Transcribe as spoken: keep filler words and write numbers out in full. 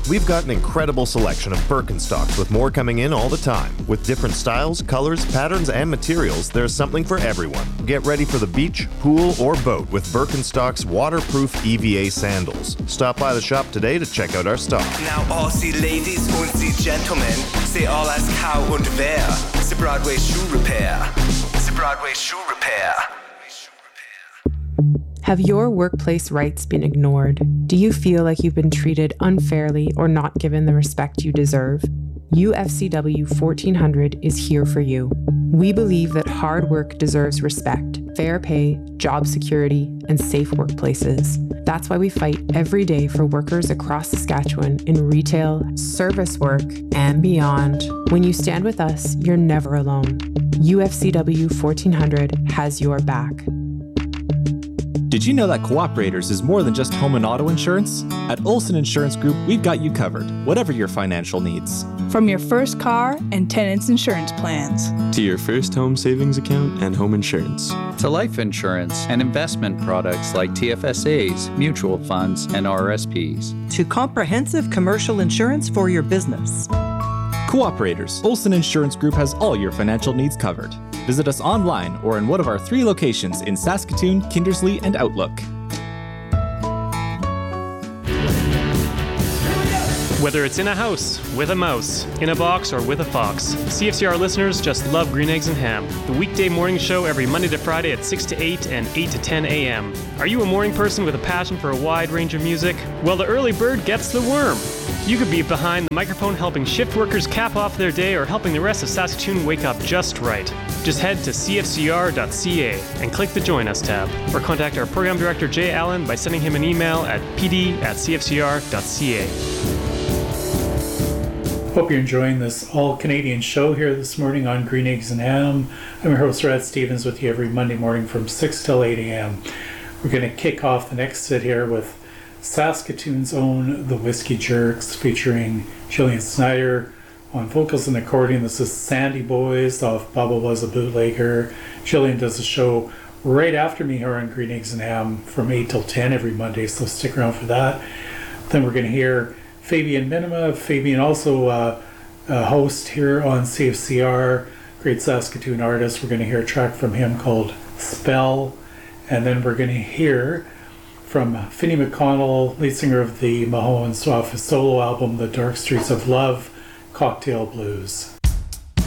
We've got an incredible selection of Birkenstocks with more coming in all the time. With different styles, colors, patterns, and materials, there's something for everyone. Get ready for the beach, pool, or boat with Birkenstock's waterproof E V A sandals. Stop by the shop today to check out our stock. Now all Sie Ladies und Sie Gentlemen, say all as Kau und Wer, the Broadway Shoe Repair, the Broadway Shoe Repair. Have your workplace rights been ignored? Do you feel like you've been treated unfairly or not given the respect you deserve? U F C W fourteen hundred is here for you. We believe that hard work deserves respect, fair pay, job security, and safe workplaces. That's why we fight every day for workers across Saskatchewan in retail, service work, and beyond. When you stand with us, you're never alone. U F C W fourteen hundred has your back. Did you know that Cooperators is more than just home and auto insurance? At Olson Insurance Group, we've got you covered, whatever your financial needs. From your first car and tenants insurance plans, to your first home savings account and home insurance, to life insurance and investment products like T F S As, mutual funds, and R R S Ps, to comprehensive commercial insurance for your business. Cooperators, Olson Insurance Group has all your financial needs covered. Visit us online or in one of our three locations in Saskatoon, Kindersley, and Outlook. Whether it's in a house, with a mouse, in a box, or with a fox, C F C R listeners just love Green Eggs and Ham, the weekday morning show every Monday to Friday at six to eight and eight to ten a.m. Are you a morning person with a passion for a wide range of music? Well, the early bird gets the worm. You could be behind the microphone helping shift workers cap off their day or helping the rest of Saskatoon wake up just right. Just head to c f c r dot c a and click the Join Us tab, or contact our program director Jay Allen by sending him an email at p d at c f c r dot c a. Hope you're enjoying this all-Canadian show here this morning on Green Eggs and Ham. I'm your host, Brad Stevens, with you every Monday morning from six till eight a.m. We're going to kick off the next set here with Saskatoon's own The Whiskey Jerks, featuring Jillian Snyder on vocals and accordion. This is Sandy Boys off Bubba Was a Bootlegger. Jillian does a show right after me here on Green Eggs and Ham from eight till ten every Monday, so stick around for that. Then we're going to hear Fabian Minima. Fabian also uh, a host here on C F C R, great Saskatoon artist. We're going to hear a track from him called Spell. And then we're going to hear from Finney McConnell, lead singer of the Mahones, off his solo album, The Dark Streets of Love, Cocktail Blues.